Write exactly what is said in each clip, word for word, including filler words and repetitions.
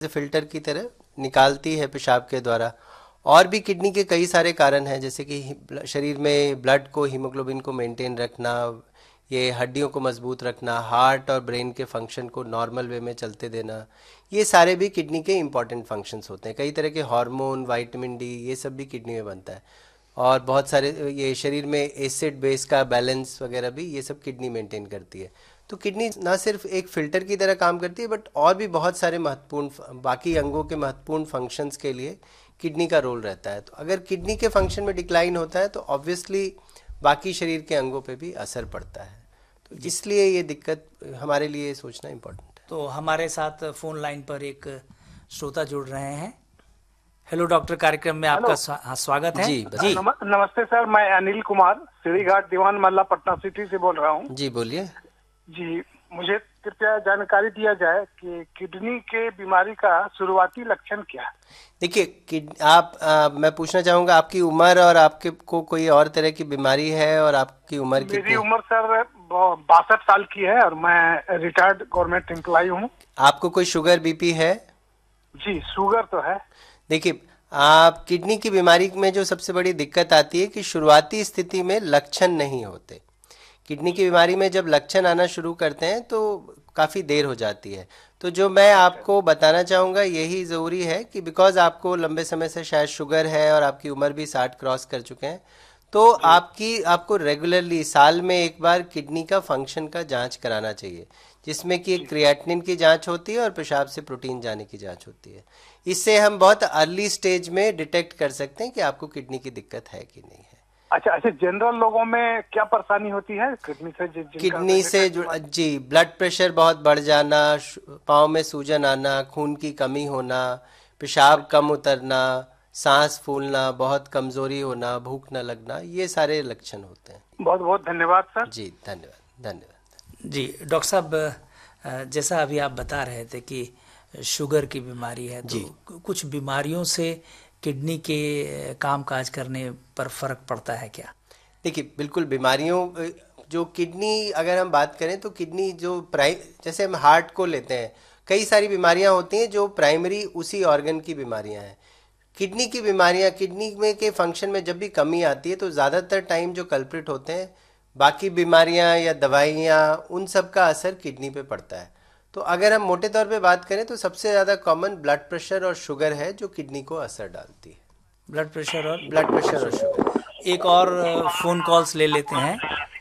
Filter की तरह निकालती है पेशाब के द्वारा। और भी किडनी के कई सारे कारण हैं, जैसे कि हि- शरीर में ब्लड को, हीमोग्लोबिन को मेंटेन रखना, ये हड्डियों को मजबूत रखना, हार्ट और ब्रेन के फंक्शन को नॉर्मल वे में चलते देना, ये सारे भी किडनी के इंपॉर्टेंट फंक्शंस होते हैं। कई तरह के हार्मोन, विटामिन डी, ये सब भी किडनी में बनता है। और बहुत सारे ये शरीर में एसिड बेस का बैलेंस वगैरह भी ये सब किडनी मेंटेन करती है। तो किडनी ना सिर्फ एक फिल्टर की तरह काम करती है, बट और भी बहुत सारे महत्वपूर्ण बाकी अंगों के महत्वपूर्ण फंक्शंस के लिए किडनी का रोल रहता है। तो अगर किडनी के फंक्शन में डिक्लाइन होता है तो ऑब्वियसली बाकी शरीर के अंगों पे भी असर पड़ता है। तो इसलिए ये दिक्कत हमारे लिए सोचना इम्पोर्टेंट है। तो हमारे साथ फोन लाइन पर एक श्रोता जुड़ रहे हैं। हेलो डॉक्टर कार्यक्रम में आपका स्वा, हाँ, स्वागत है जी जी। नम, नमस्ते सर, मैं अनिल कुमार सीढ़ी घाट दीवान मल्ला पटना सिटी से बोल रहा हूँ। जी बोलिए। जी, मुझे कृपया जानकारी दिया जाए कि किडनी के बीमारी का शुरुआती लक्षण क्या है। देखिए, किड आप आ, मैं पूछना चाहूँगा, आपकी उम्र और आपके को कोई और तरह की बीमारी है, और आपकी उम्र कितनी? मेरी उम्र सर बासठ साल की है और मैं रिटायर्ड गवर्नमेंट एम्प्लॉय हूँ। आपको कोई शुगर, बीपी है? जी, शुगर तो है। देखिए, आप किडनी की बीमारी में जो सबसे बड़ी दिक्कत आती है कि शुरुआती स्थिति में लक्षण नहीं होते। किडनी की बीमारी में जब लक्षण आना शुरू करते हैं तो काफ़ी देर हो जाती है। तो जो मैं आपको बताना चाहूँगा, यही ज़रूरी है कि बिकॉज आपको लंबे समय से शायद शुगर है और आपकी उम्र भी साठ क्रॉस कर चुके हैं, तो आपकी आपको रेगुलरली साल में एक बार किडनी का फंक्शन का जांच कराना चाहिए, जिसमें कि क्रिएटिनिन की जांच होती है और पेशाब से प्रोटीन जाने की जांच होती है। इससे हम बहुत अर्ली स्टेज में डिटेक्ट कर सकते हैं कि आपको किडनी की दिक्कत है कि नहीं है। अच्छा अच्छा, जनरल लोगों में क्या परेशानी होती है किडनी से? जि- जिनका किडनी से related जुड़ बीमारी- जी, ब्लड प्रेशर बहुत बढ़ जाना, पाँव में सूजन आना, खून की कमी होना, पेशाब कम उतरना, सांस फूलना, बहुत कमजोरी होना, भूख न लगना, ये सारे लक्षण होते हैं। बहुत बहुत धन्यवाद सर। जी धन्यवाद धन्यवाद। जी डॉक्टर साहब, अ, जैसा अभी आप बता रहे थे कि शुगर की बीमारी है, जी। तो कुछ बीमारियों से किडनी के काम काज करने पर फर्क पड़ता है क्या? देखिए, बिल्कुल बीमारियों, जो किडनी, अगर हम बात करें तो किडनी जो प्राइ जैसे हम हार्ट को लेते हैं, कई सारी बीमारियां होती हैं जो प्राइमरी उसी ऑर्गन की बीमारियां हैं। किडनी की बीमारियां, किडनी में के फंक्शन में जब भी कमी आती है तो ज़्यादातर टाइम जो कल्प्रिट होते हैं, बाकी बीमारियां या दवाइयां, उन सब का असर किडनी पे पड़ता है। तो अगर हम मोटे तौर पे बात करें तो सबसे ज़्यादा कॉमन ब्लड प्रेशर और शुगर है जो किडनी को असर डालती है। ब्लड प्रेशर और ब्लड प्रेशर और शुगर। एक और अ, फोन कॉल्स ले लेते हैं।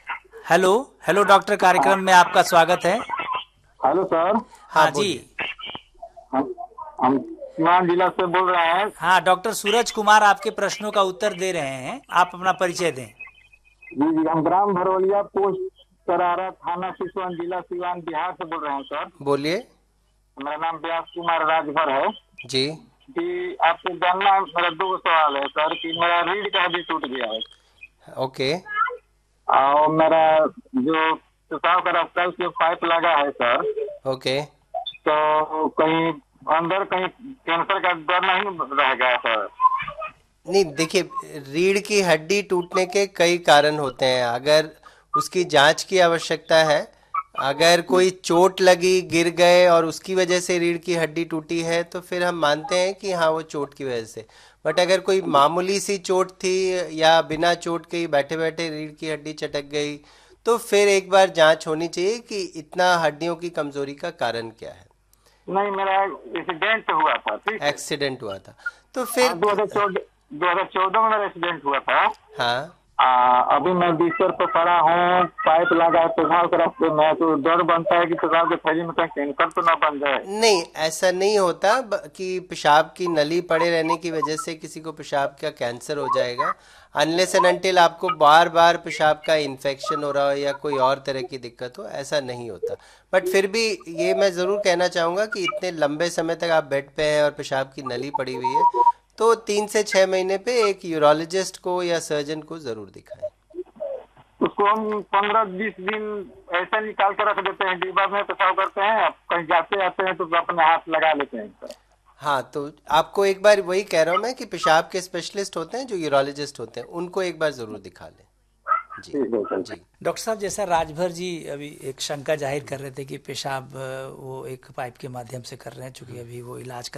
हेलो हेलो डॉक्टर कार्यक्रम में आपका स्वागत है। Hello sir. हाँ जी। बोलिए। हम हम सीवान जिला से बोल रहे हैं। हाँ, डॉक्टर सूरज कुमार आपके प्रश्नों का उत्तर दे रहे हैं, आप अपना परिचय दें। जी जी, हम ग्राम भरवलिया, पोस्ट सरारा, थाना सिसवन, जिला सीवान, बिहार से बोल रहे हैं सर। बोलिए। मेरा नाम व्यास कुमार राजभर है जी जी। आपसे जानना है, मेरा दो सवाल है सर, कि मेरा रीढ़ का हड्डी टूट गया है ओके। और मेरा जो पेशाब का रास्ता है उसमें पाइप लगा है सर। ओके। तो कहीं अंदर कहीं कैंसर का डर नहीं रह गया सर? नहीं, देखिए, रीढ़ की हड्डी टूटने के कई कारण होते हैं। अगर उसकी जांच की आवश्यकता है, अगर कोई चोट लगी, गिर गए और उसकी वजह से रीढ़ की हड्डी टूटी है तो फिर हम मानते हैं कि हाँ, वो चोट की वजह से। बट अगर कोई मामूली सी चोट थी या बिना चोट के ही बैठे बैठे रीढ़ की हड्डी चटक गई, तो फिर एक बार जांच होनी चाहिए कि इतना हड्डियों की कमजोरी का कारण क्या है। नहीं, मेरा एक्सीडेंट हुआ था। ठीक है, एक्सीडेंट हुआ था तो फिर दो हजार चौदह दो हजार चौदह में मेरा एक्सीडेंट हुआ था। हाँ, आ, अभी मैं बिस्तर पर पड़ा हूँ, पाइप लगा है पेशाब के रास्ते में, तो डर बनता है कि पेशाब के थैली में कहीं कैंसर तो ना बन जाए। नहीं, ऐसा नहीं होता ब- कि पेशाब की नली पड़े रहने की वजह से किसी को पेशाब का कैंसर हो जाएगा, अनलेस एंड अनटिल आपको बार बार पेशाब का इन्फेक्शन हो रहा हो या कोई और तरह की दिक्कत हो, ऐसा नहीं होता। बट फिर भी ये मैं ज़रूर कहना चाहूँगा कि इतने लंबे समय तक आप बेड पे हैं और पेशाब की नली पड़ी हुई है, तो तीन से छः महीने पे एक यूरोलॉजिस्ट को या सर्जन को ज़रूर दिखाएं। उसको हम पंद्रह बीस दिन ऐसे निकाल कर रख देते हैं, डिब्बा में पेशाब करते हैं, अब कहीं जाते आते हैं तो अपने हाथ लगा लेते हैं सर। हाँ, तो आपको एक बार वही कह रहा हूँ मैं कि पेशाब के स्पेशलिस्ट होते हैं जो यूरोलॉजिस्ट होते हैं, उनको एक बार ज़रूर दिखा लें। जी ठीक है सर। जी डॉक्टर साहब, जैसा राजभर जी अभी एक शंका जाहिर कर रहे थे कि पेशाब अ, वो एक पाइप के माध्यम से कर रहे हैं, चूंकि अभी वो इलाज